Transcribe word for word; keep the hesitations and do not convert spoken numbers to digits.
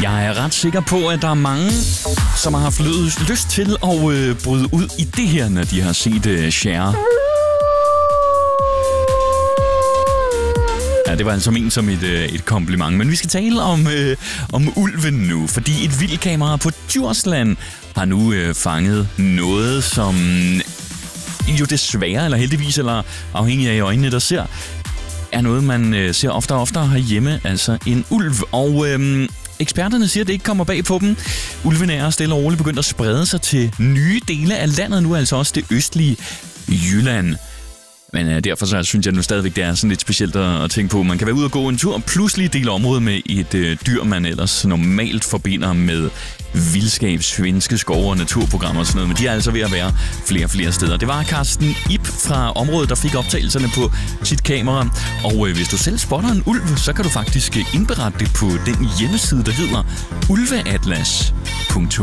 Jeg er ret sikker på, at der er mange, som har haft lyst til at øh, bryde ud i det her, når de har set øh, Cher. Ja, det var altså ment som et, øh, et kompliment. Men vi skal tale om, øh, om ulven nu, fordi et vildkamera på Djursland har nu øh, fanget noget, som jo desværre, eller heldigvis, eller afhængig af øjnene, der ser, er noget, man øh, ser oftere og oftere herhjemme, altså en ulv. Og øh, eksperterne siger, at det ikke kommer bag på dem. Ulven er stille og roligt begyndt at sprede sig til nye dele af landet, nu altså også det østlige Jylland. Men øh, derfor så synes jeg nu stadigvæk, det er sådan lidt specielt at, at tænke på. Man kan være ude og gå en tur, og pludselig dele området med et øh, dyr, man ellers normalt forbinder med vildskab, svenske skove og naturprogrammer og sådan noget. Men de er altså ved at være flere og flere steder. Det var Carsten Ip fra området, der fik optagelserne på sit kamera. Og øh, hvis du selv spotter en ulv, så kan du faktisk indberette det på den hjemmeside, der hedder ulveatlas punktum